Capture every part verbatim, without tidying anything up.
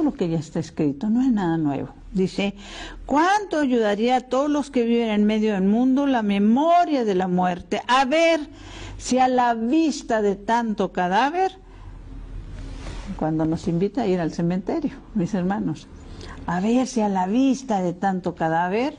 todo lo que ya está escrito, no es nada nuevo. Dice, ¿cuánto ayudaría a todos los que viven en medio del mundo la memoria de la muerte? A ver si a la vista de tanto cadáver, cuando nos invita a ir al cementerio, mis hermanos, a ver si a la vista de tanto cadáver,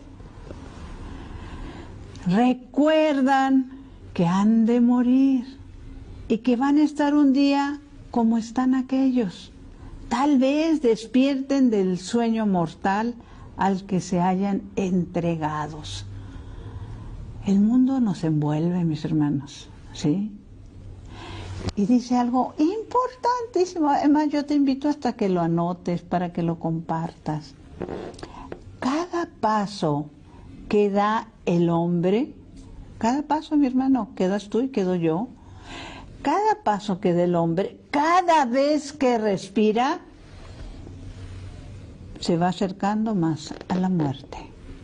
recuerdan que han de morir y que van a estar un día como están aquellos. Tal vez despierten del sueño mortal al que se hayan entregados. El mundo nos envuelve, mis hermanos, ¿sí? Y dice algo importantísimo. Además, yo te invito hasta que lo anotes, para que lo compartas. Cada paso que da el hombre, cada paso, mi hermano, que das tú y quedo yo, cada paso que da el hombre, cada vez que respira, se va acercando más a la muerte.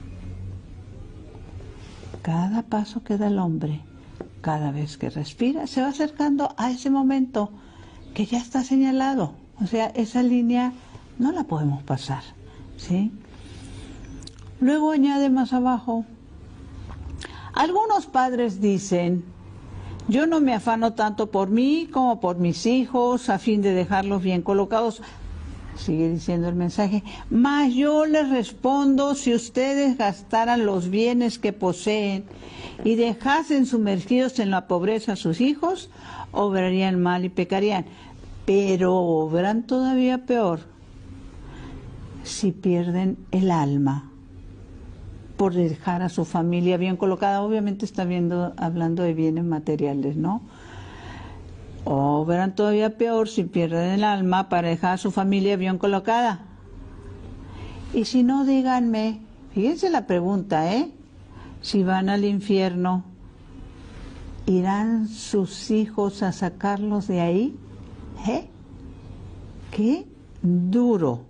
Cada paso que da el hombre, cada vez que respira, se va acercando a ese momento que ya está señalado. O sea, esa línea no la podemos pasar, ¿sí? Luego añade más abajo, algunos padres dicen, yo no me afano tanto por mí como por mis hijos, a fin de dejarlos bien colocados. Sigue diciendo el mensaje, mas yo les respondo, si ustedes gastaran los bienes que poseen y dejasen sumergidos en la pobreza a sus hijos, obrarían mal y pecarían. Pero obran todavía peor si pierden el alma por dejar a su familia bien colocada. Obviamente está viendo, hablando de bienes materiales, ¿no? Obran todavía peor si pierden el alma para dejar a su familia bien colocada. Y si no, díganme, fíjense la pregunta, ¿eh? Si van al infierno, ¿irán sus hijos a sacarlos de ahí? ¿Eh? ¡Qué duro!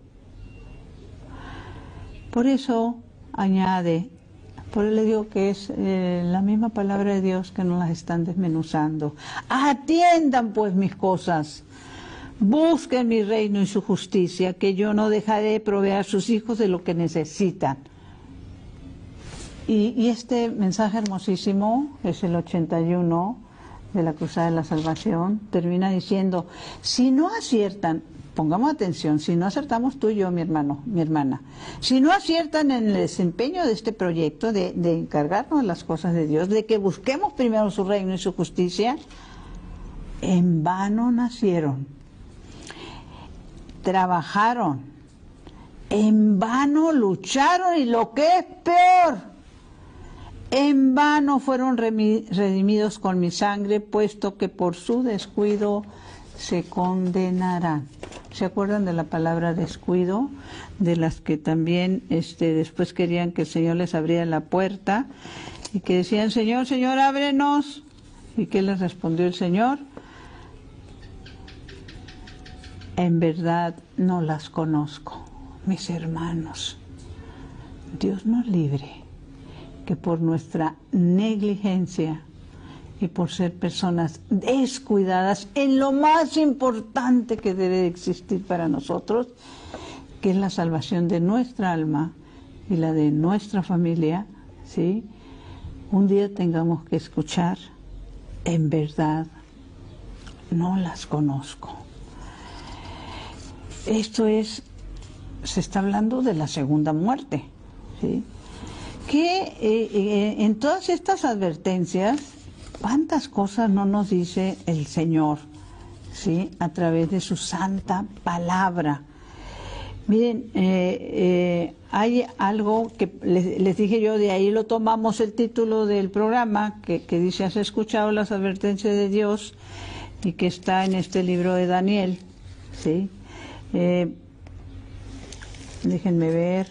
Por eso añade, por eso le digo que es eh, la misma palabra de Dios que nos las están desmenuzando. Atiendan pues mis cosas, busquen mi reino y su justicia, que yo no dejaré de proveer a sus hijos de lo que necesitan. Y, y este mensaje hermosísimo, es el ochenta y uno de la Cruzada de la Salvación, termina diciendo, si no aciertan, pongamos atención, si no acertamos tú y yo, mi hermano, mi hermana, si no aciertan en el desempeño de este proyecto, de, de encargarnos de las cosas de Dios, de que busquemos primero su reino y su justicia, en vano nacieron, trabajaron, en vano lucharon y lo que es peor, en vano fueron redimidos con mi sangre, puesto que por su descuido se condenarán. ¿Se acuerdan de la palabra descuido? De las que también este, después querían que el Señor les abriera la puerta y que decían, Señor, Señor, ábrenos. ¿Y qué les respondió el Señor? En verdad no las conozco, mis hermanos. Dios nos libre que por nuestra negligencia y por ser personas descuidadas en lo más importante que debe de existir para nosotros, que es la salvación de nuestra alma y la de nuestra familia, ¿sí? Un día tengamos que escuchar, en verdad, no las conozco. Esto es, se está hablando de la segunda muerte, ¿sí? Que eh, eh, en todas estas advertencias, ¿cuántas cosas no nos dice el Señor, ¿sí? A través de su santa palabra? Miren, eh, eh, hay algo que les, les dije yo, de ahí lo tomamos el título del programa, que, que dice, ¿has escuchado las advertencias de Dios? Y que está en este libro de Daniel, ¿sí? Eh, déjenme ver.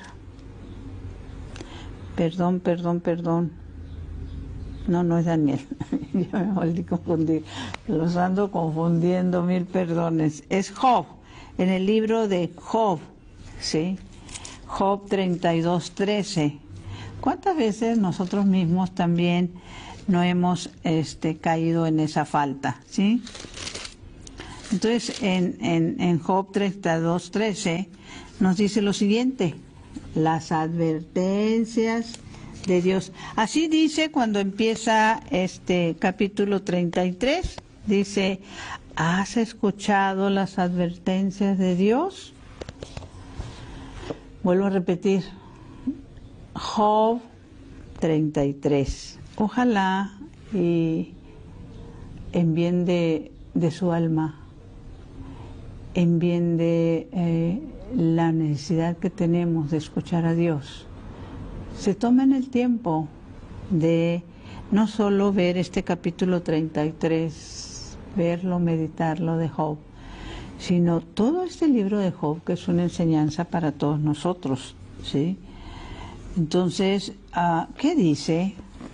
Perdón, perdón, perdón. No, no es Daniel. Ya me volví a confundir. Los ando confundiendo, mil perdones. Es Job, en el libro de Job, ¿sí? Job treinta y dos, trece. ¿Cuántas veces nosotros mismos también no hemos este, caído en esa falta, ¿sí? Entonces, en, en, en Job treinta y dos, trece nos dice lo siguiente: las advertencias de Dios. Así dice cuando empieza este capítulo treinta y tres, dice: ¿has escuchado las advertencias de Dios? Vuelvo a repetir, Job treinta y tres. Ojalá y en bien de, de su alma, en bien de eh, la necesidad que tenemos de escuchar a Dios, se tomen el tiempo de no solo ver este capítulo treinta y tres, verlo, meditarlo de Job, sino todo este libro de Job, que es una enseñanza para todos nosotros, ¿sí? Entonces, uh, ¿qué dice?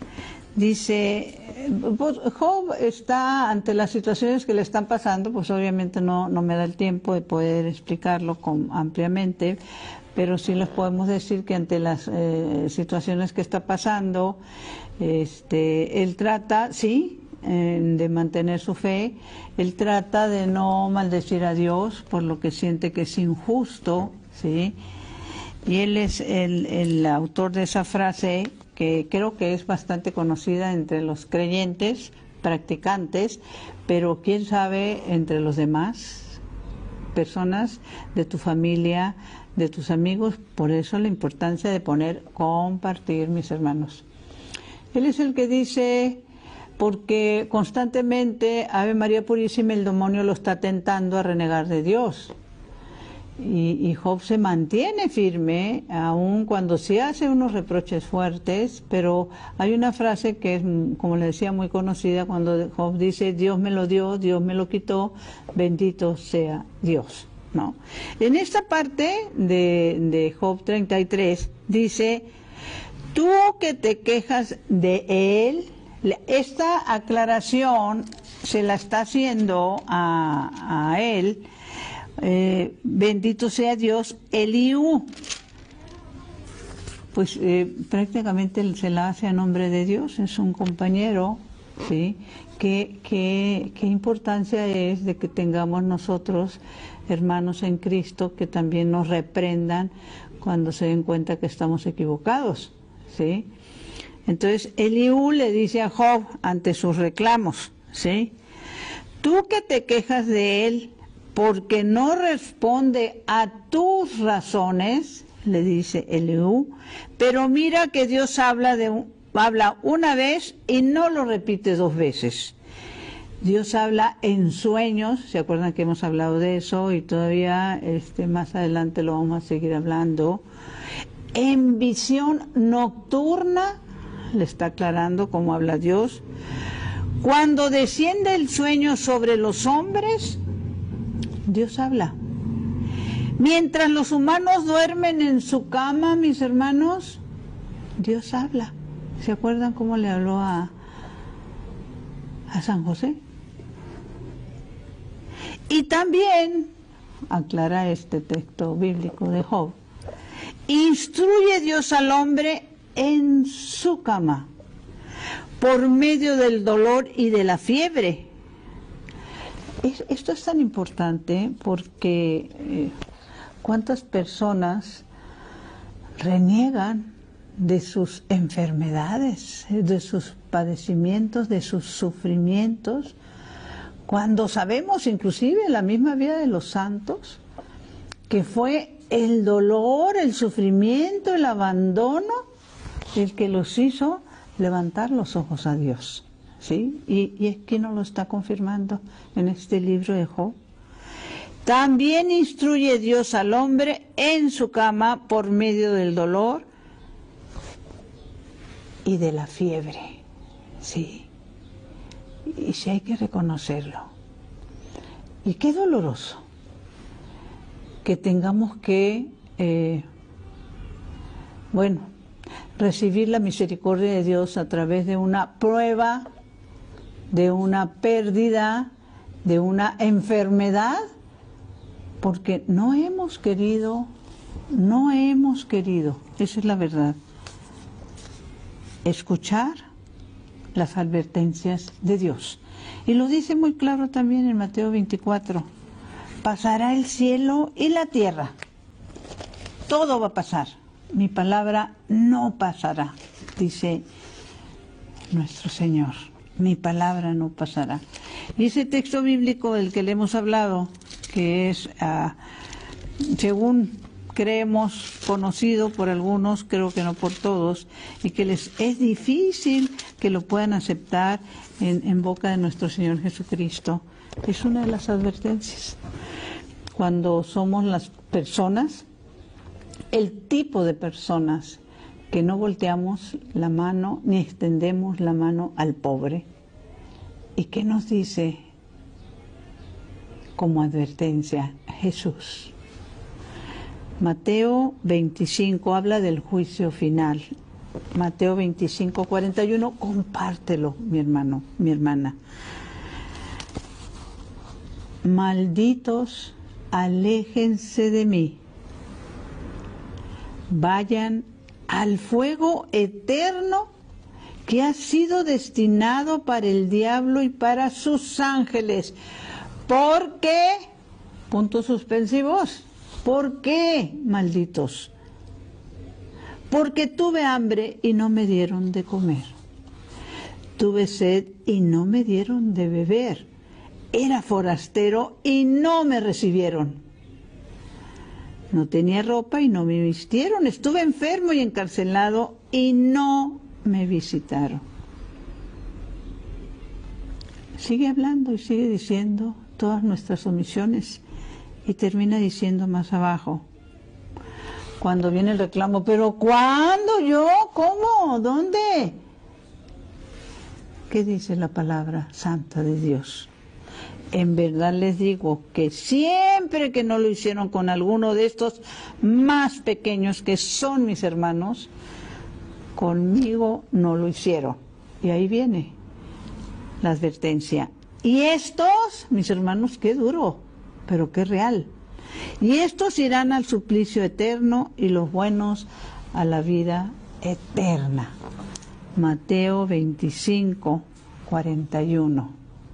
Dice, Job está ante las situaciones que le están pasando, pues obviamente no, no me da el tiempo de poder explicarlo con, ampliamente, pero sí les podemos decir que ante las eh, situaciones que está pasando, este, él trata, sí, eh, de mantener su fe, él trata de no maldecir a Dios por lo que siente que es injusto, sí, y él es el, el autor de esa frase, que creo que es bastante conocida entre los creyentes, practicantes, pero quién sabe entre los demás, personas de tu familia, de tus amigos. Por eso la importancia de poner compartir, mis hermanos. Él es el que dice, porque constantemente Ave María Purísima, el demonio lo está tentando a renegar de Dios. Y, y Job se mantiene firme, aun cuando sí hace unos reproches fuertes, pero hay una frase que es, como le decía, muy conocida, cuando Job dice: Dios me lo dio, Dios me lo quitó, bendito sea Dios, ¿no? En esta parte de, de Job treinta y tres dice: tú que te quejas de él. Esta aclaración se la está haciendo a, a él. Eh, bendito sea Dios, Eliú, pues eh, prácticamente se la hace a nombre de Dios, es un compañero, ¿sí? ¿Qué, qué, qué importancia es de que tengamos nosotros hermanos en Cristo que también nos reprendan cuando se den cuenta que estamos equivocados, ¿sí? Entonces Eliú le dice a Job ante sus reclamos, ¿sí? Tú que te quejas de él porque no responde a tus razones, le dice Eliú, pero mira que Dios habla, de un, habla una vez y no lo repite dos veces. Dios habla en sueños, ¿se acuerdan que hemos hablado de eso? Y todavía este, más adelante lo vamos a seguir hablando. En visión nocturna, le está aclarando cómo habla Dios. Cuando desciende el sueño sobre los hombres, Dios habla. Mientras los humanos duermen en su cama, mis hermanos, Dios habla. ¿Se acuerdan cómo le habló a, a San José? Y también, aclara este texto bíblico de Job, instruye Dios al hombre en su cama, por medio del dolor y de la fiebre. Esto es tan importante porque eh, cuántas personas reniegan de sus enfermedades, de sus padecimientos, de sus sufrimientos, cuando sabemos, inclusive en la misma vida de los santos, que fue el dolor, el sufrimiento, el abandono el que los hizo levantar los ojos a Dios. ¿Sí? Y, y aquí nos lo está confirmando en este libro de Job. También instruye Dios al hombre en su cama por medio del dolor y de la fiebre. Sí. Y sí hay que reconocerlo. Y qué doloroso que tengamos que, eh, bueno, recibir la misericordia de Dios a través de una prueba, de una pérdida, de una enfermedad, porque no hemos querido, no hemos querido, esa es la verdad, escuchar las advertencias de Dios. Y lo dice muy claro también en Mateo veinticuatro. Pasará el cielo y la tierra. Todo va a pasar. Mi palabra no pasará, dice nuestro Señor. Mi palabra no pasará. Y ese texto bíblico del que le hemos hablado, que es, uh, según creemos, conocido por algunos, creo que no por todos, y que les es difícil que lo puedan aceptar en, en boca de nuestro Señor Jesucristo, es una de las advertencias. Cuando somos las personas, el tipo de personas que no volteamos la mano ni extendemos la mano al pobre. ¿Y qué nos dice como advertencia Jesús? Mateo veinticinco habla del juicio final. Mateo veinticinco, cuarenta y uno, compártelo, mi hermano, mi hermana. Malditos, aléjense de mí. Vayan al fuego eterno que ha sido destinado para el diablo y para sus ángeles. ¿Por qué? Puntos suspensivos. ¿Por qué, malditos? Porque tuve hambre y no me dieron de comer. Tuve sed y no me dieron de beber. Era forastero y no me recibieron. No tenía ropa y no me vistieron. Estuve enfermo y encarcelado y no me visitaron. Sigue hablando y sigue diciendo todas nuestras omisiones y termina diciendo más abajo, cuando viene el reclamo, ¿pero cuándo yo? ¿Cómo? ¿Dónde? ¿Qué dice la palabra santa de Dios? En verdad les digo que siempre que no lo hicieron con alguno de estos más pequeños que son mis hermanos, conmigo no lo hicieron. Y ahí viene la advertencia. Y estos, mis hermanos, qué duro, pero qué real. Y estos irán al suplicio eterno y los buenos a la vida eterna. Mateo veinticinco, cuarenta y uno.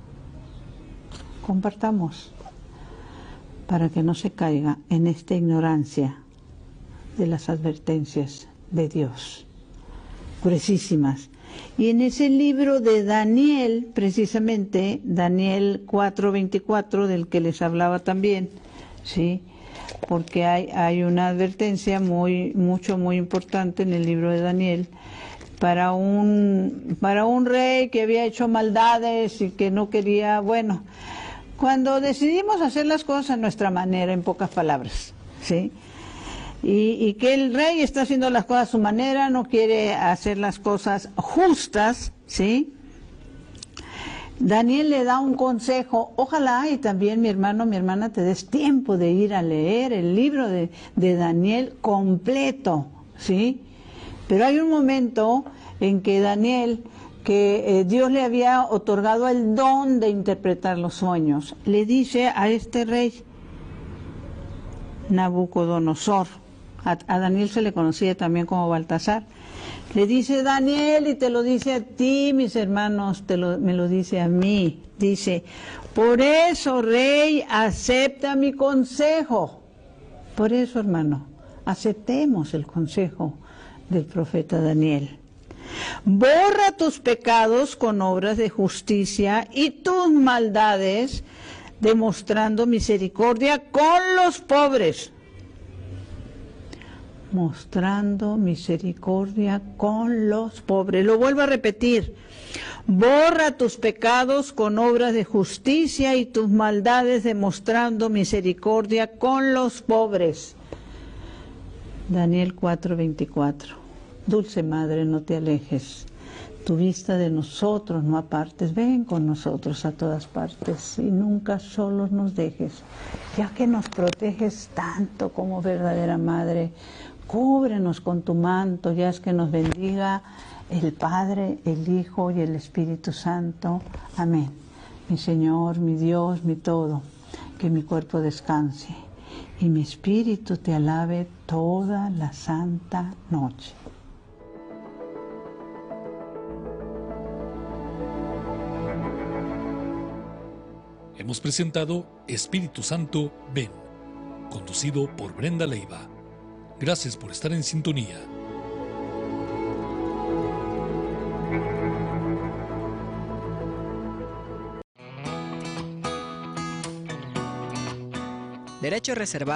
Compartamos para que no se caiga en esta ignorancia de las advertencias de Dios, gruesísimas. Y en ese libro de Daniel, precisamente, Daniel cuatro veinticuatro, del que les hablaba también, ¿sí? Porque hay, hay una advertencia muy, mucho, muy importante en el libro de Daniel, para un, para un rey que había hecho maldades y que no quería, bueno, cuando decidimos hacer las cosas a nuestra manera, en pocas palabras, ¿sí? Y, y que el rey está haciendo las cosas a su manera, no quiere hacer las cosas justas, ¿sí? Daniel le da un consejo, ojalá y también mi hermano, mi hermana, te des tiempo de ir a leer el libro de, de Daniel completo, ¿sí? Pero hay un momento en que Daniel, que eh, Dios le había otorgado el don de interpretar los sueños, le dice a este rey, Nabucodonosor, a, a Daniel se le conocía también como Baltasar, le dice Daniel, y te lo dice a ti, mis hermanos, te lo, me lo dice a mí, dice, por eso, rey, acepta mi consejo. Por eso, hermano, aceptemos el consejo del profeta Daniel. Borra tus pecados con obras de justicia y tus maldades, demostrando misericordia con los pobres. Mostrando misericordia con los pobres. Lo vuelvo a repetir. Borra tus pecados con obras de justicia y tus maldades, demostrando misericordia con los pobres. Daniel cuatro veinticuatro. Dulce Madre, no te alejes, tu vista de nosotros no apartes, ven con nosotros a todas partes y nunca solos nos dejes, ya que nos proteges tanto como verdadera Madre, cúbrenos con tu manto, ya es que nos bendiga el Padre, el Hijo y el Espíritu Santo. Amén. Mi Señor, mi Dios, mi todo, que mi cuerpo descanse y mi espíritu te alabe toda la santa noche. Hemos presentado Espíritu Santo, ven, conducido por Brenda Leiva. Gracias por estar en sintonía. Derecho reservado.